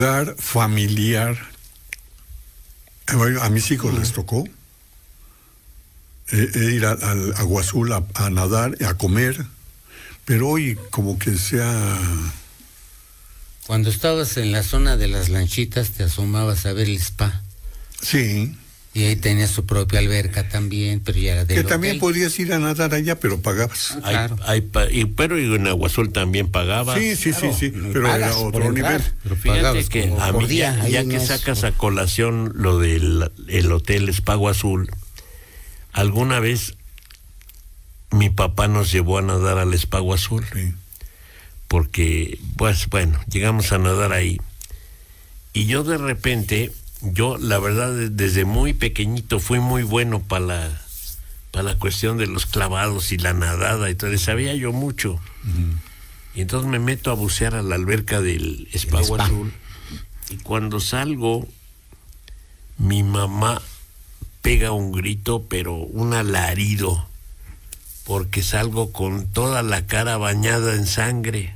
familiar. A mis hijos les tocó ir al Agua Azul a nadar, a comer, pero hoy como que sea... Cuando estabas en la zona de las lanchitas te asomabas a ver el spa. Sí. Y ahí tenías su propia alberca también, pero ya era de que también podías ir a nadar allá, pero pagabas. Claro. Pero en Agua Azul también pagabas. Sí, pero era otro nivel. Pero fíjate que a mí, ya que sacas a colación lo del el hotel Espago Azul, alguna vez mi papá nos llevó a nadar al Espago Azul. Sí. Porque, pues bueno, llegamos a nadar ahí. Y yo de repente... Yo, la verdad, desde muy pequeñito fui muy bueno para la cuestión de los clavados y la nadada, entonces sabía yo mucho. Uh-huh. Y entonces me meto a bucear a la alberca del Espago Azul. Y cuando salgo, mi mamá pega un grito, pero un alarido, porque salgo con toda la cara bañada en sangre.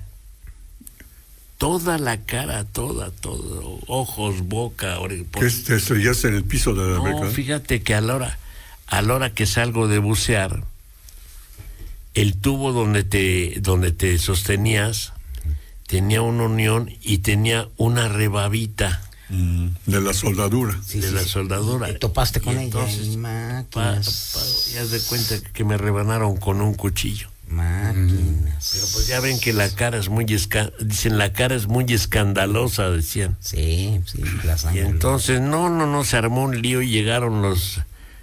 Toda la cara, todo, ojos, boca, orejas. ¿Te estrellaste en el piso de la alberca? No, fíjate que a la hora que salgo de bucear, el tubo donde te sostenías tenía una unión y tenía una rebabita. De la soldadura. La soldadura. Te topaste con ella. Entonces, ya de cuenta que me rebanaron con un cuchillo. Máquinas. Pero pues ya ven que la cara es muy la cara es muy escandalosa, decían. Sí, la sangre. Y entonces no se armó un lío y llegaron los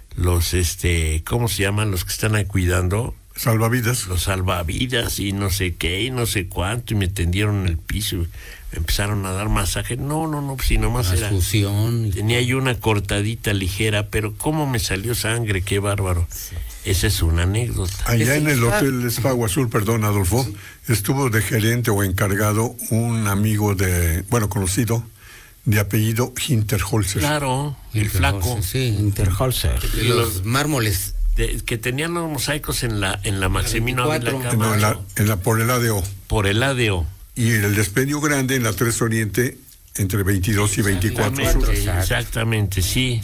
¿cómo se llaman? Los que están ahí cuidando. Salvavidas. Los salvavidas y no sé qué y no sé cuánto, y me tendieron en el piso, me empezaron a dar masaje. No, pues si nomás era fusión. Tenía yo una cortadita ligera, pero cómo me salió sangre, qué bárbaro. Sí. Esa es una anécdota. Allá en el Hotel Espago Azul, perdón, Adolfo, estuvo de gerente o encargado un amigo conocido, de apellido Hinterholzer. Claro, el flaco. Sí, Hinterholzer. Los mármoles. Que tenían los mosaicos en la Maximino Ávila Camacho. No, por el ADO. Por el ADO. Y el despendio grande en la 3 Oriente, entre 22 y 24 Sur. Exactamente, sí.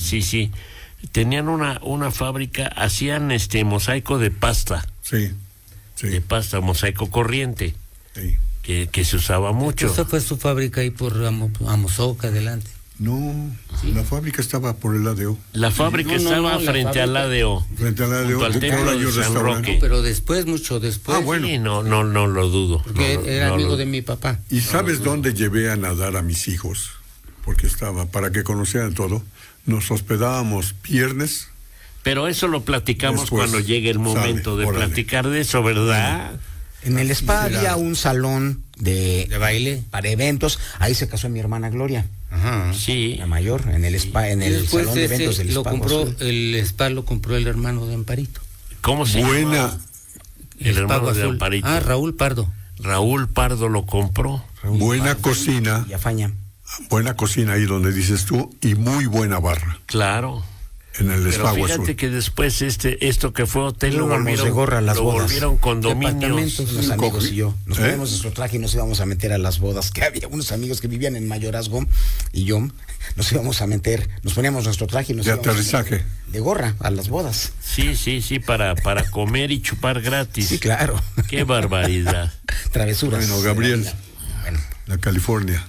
Tenían una fábrica, hacían mosaico de pasta. Sí. De pasta, mosaico corriente. Sí. Que se usaba mucho. Esa fue su fábrica ahí por Amozoca, adelante. No, ¿sí? La fábrica estaba por el ADO. La fábrica estaba frente al ADO. Frente al ADO, al templo de San Roque. No, pero mucho después. Bueno. Sí, no lo dudo. Porque era amigo de mi papá. ¿Y sabes dónde llevé a nadar a mis hijos? Porque para que conocieran todo. Nos hospedábamos viernes. Pero eso lo platicamos después, cuando llegue el momento de platicar de eso, ¿verdad? En el spa había un salón de baile para eventos. Ahí se casó mi hermana Gloria. Ajá. Sí. La mayor, en el spa, en el salón de eventos del spa. El spa lo compró el hermano de Amparito. ¿Cómo se llama? El hermano de Amparito. Raúl Pardo. Raúl Pardo lo compró. Buena cocina. Y Afaña. Buena cocina ahí donde dices tú, y muy buena barra. Claro. En el Espago Azul. Fíjate que después esto que fue hotel lo volvieron condominios. Los amigos y yo nos ponemos nuestro traje y nos íbamos a meter a las bodas, que había unos amigos que vivían en Mayorazgo y yo nos íbamos a meter, nos poníamos nuestro traje y nos íbamos aterrizaje de gorra a las bodas. Sí, para comer y chupar gratis. Sí, claro. Qué barbaridad. Travesuras. Bueno, Gabriel, la California.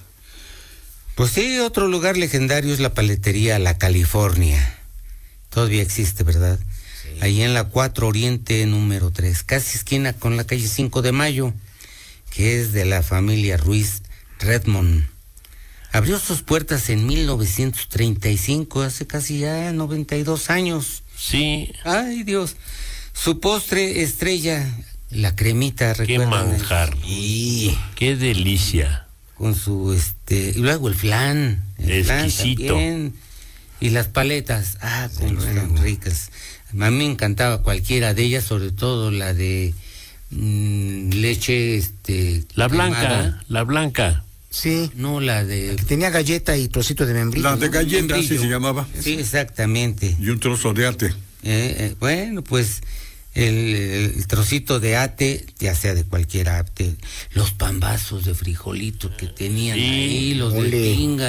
Pues sí, otro lugar legendario es la paletería La California. Todavía existe, ¿verdad? Sí. Ahí en la 4 Oriente número 3, casi esquina con la calle 5 de Mayo, que es de la familia Ruiz Redmond. Abrió sus puertas en 1935, hace casi ya 92 años. Sí. Ay, Dios. Su postre estrella, la cremita, ¿recuerdan? Qué manjar. Y qué delicia. Con su y luego el flan. Exquisito. Flan y las paletas, eran ricas. A mí me encantaba cualquiera de ellas, sobre todo la de leche, la quemada. blanca. Sí. No, la de... Que tenía galleta y trocito de membrillo. La de galleta, así se llamaba. Sí, exactamente. Y un trozo de ate. Bueno, pues el trocito de ate, ya sea de cualquier ate, los pambazos de frijolito que tenían ahí, los de pinga.